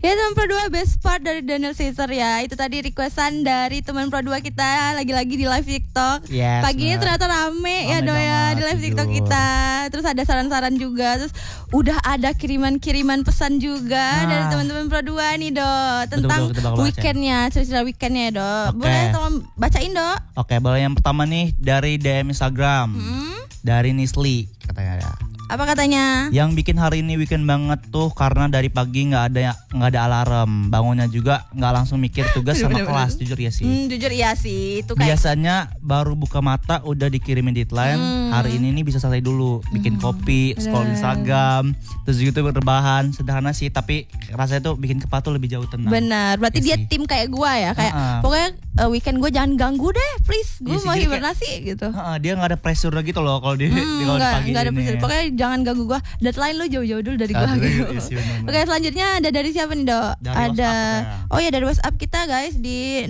Ya teman Pro 2 best part dari Daniel Caesar ya. Itu tadi requestan dari teman Pro 2 kita lagi-lagi di live TikTok. Yes, Pagi ini ternyata rame ya Do ya di live TikTok kita. Terus ada saran-saran juga. Terus udah ada kiriman-kiriman pesan juga dari teman-teman Pro 2 nih Do tentang weekendnya, cerita weekendnya ya Do. Boleh tolong bacain Do. Oke, boleh. Yang pertama nih dari DM Instagram. Dari Nisli katanya ada. Apa katanya? Yang bikin hari ini weekend banget tuh karena dari pagi nggak ada alarm, bangunnya juga nggak langsung mikir tugas sama kelas. Jujur ya sih. Jujur iya sih. Itu kayak biasanya baru buka mata udah dikirimin deadline. Hari ini nih bisa selesai dulu, bikin kopi, scroll Instagram, terus YouTube berbahan. Sederhana sih, tapi rasanya tuh bikin kepala tuh lebih jauh tenang. Benar. Berarti dia tim kayak gua ya, kayak pokoknya weekend gue jangan ganggu deh, please. Gue mau hibernasi gitu. Dia nggak ada pressure gitu loh kalau di kalau di pagi nggak ada ini. pressure. Pokoknya jangan ganggu gue. Deadline lu jauh-jauh dulu dari gue gitu. Oke, selanjutnya ada dari siapa nih Dok? Ada dari WhatsApp kita guys di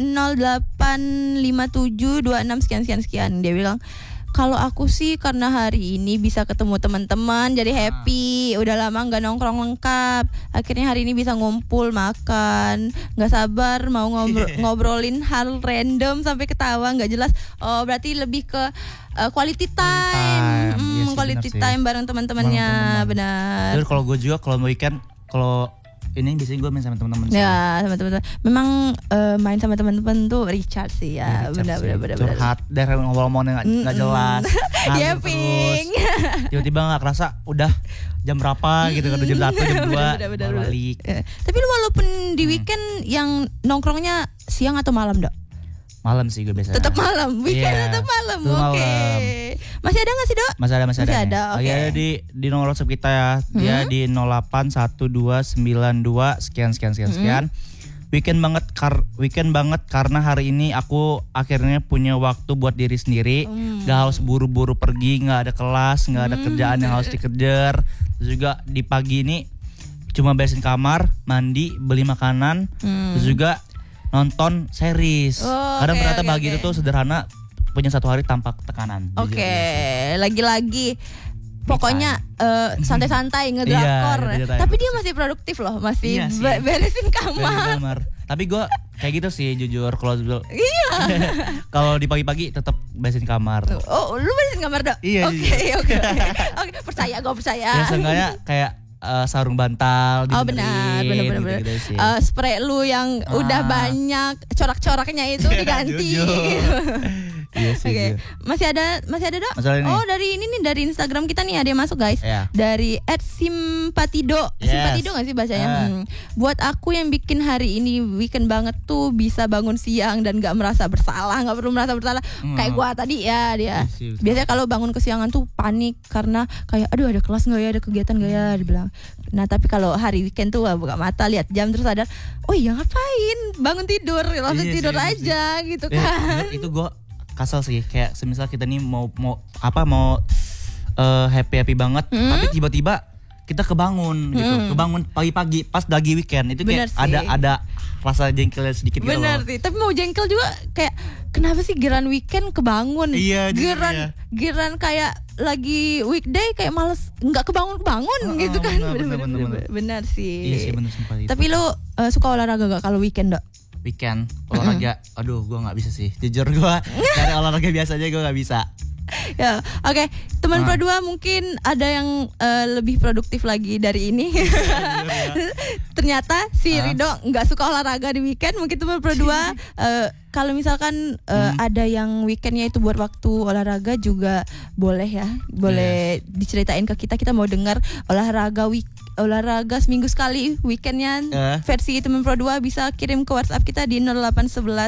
085726 sekian. Dia bilang kalau aku sih karena hari ini bisa ketemu teman-teman jadi happy. Udah lama nggak nongkrong lengkap. Akhirnya hari ini bisa ngumpul makan. Nggak sabar mau ngobrolin hal random sampai ketawa nggak jelas. Oh berarti lebih ke quality time. Quality time bareng teman-temannya. Benar. Terus kalau gue juga kalau weekend kalau ini biasanya gue main sama teman-teman. Ya, sama teman-teman. Memang main sama teman-teman tuh recharge sih ya. Benar. Curhat, dari ngomong-ngomong nggak jelas. Ya, ping. Tiba-tiba nggak kerasa udah jam berapa gitu kan, jam 1, jam 2 balik. Tapi lu walaupun di weekend yang nongkrongnya siang atau malam, Dok? Malam sih gue biasanya. Tetap malam, weekend tetap malam. Oke. Masih ada nggak sih Dok? Masih ada. Oke. Ada di nomor WhatsApp kita ya. Dia di 081292 sekian. Weekend banget karena hari ini aku akhirnya punya waktu buat diri sendiri. Gak harus buru-buru pergi, gak ada kelas, gak ada kerjaan yang harus dikejar. Terus juga di pagi ini cuma beresin kamar, mandi, beli makanan, terus juga nonton series. Kadang ternyata bagi itu tuh sederhana, punya satu hari tanpa tekanan. Lagi-lagi pokoknya santai-santai ngedrakor. Tapi dia masih produktif loh, masih beresin kamar. Tapi gue kayak gitu sih jujur kalau kalau di pagi-pagi tetap beresin kamar. Oh, lu beresin kamar Dok? Iya. Oke. Percaya. Ya seenggaknya kayak sarung bantal benar. Gitu spray lu yang udah banyak corak-coraknya itu diganti. Yes, Oke. Masih ada Dok? Dari ini nih, dari Instagram kita nih ada yang masuk guys. Dari @simpatido. Simpatido enggak sih bacanya? Buat aku yang bikin hari ini weekend banget tuh bisa bangun siang dan enggak merasa bersalah, enggak perlu merasa bersalah. Kayak gua tadi ya dia. Biasanya kalau bangun kesiangan tuh panik karena kayak aduh ada kelas enggak ya, ada kegiatan enggak ya dibilang. Nah, tapi kalau hari weekend tuh buka mata lihat jam terus sadar, "Oh iya ngapain? Bangun tidur, langsung tidur aja gitu kan." Itu gua kasar sih, kayak semisal kita nih mau happy banget, tapi tiba-tiba kita kebangun gitu, kebangun pagi-pagi pas lagi weekend itu kayak ada rasa jengkel sedikit gitu loh. Bener sih, tapi mau jengkel juga kayak kenapa sih giran weekend kebangun? Giran kayak lagi weekday kayak males nggak kebangun gitu kan? Bener sih. Iya sih bener sumpah itu. Tapi lu suka olahraga gak kalau weekend Dok? Weekend olahraga, aduh gue nggak bisa sih, jujur gue dari olahraga biasa aja gue nggak bisa. Ya, oke. Teman Pro 2 mungkin ada yang lebih produktif lagi dari ini. Ternyata si Rido nggak suka olahraga di weekend. Mungkin teman Pro 2 kalau misalkan ada yang weekendnya itu buat waktu olahraga juga boleh ya. Boleh diceritain ke kita. Kita mau dengar olahraga seminggu sekali weekendnya versi teman Pro 2 bisa kirim ke WhatsApp kita di 0811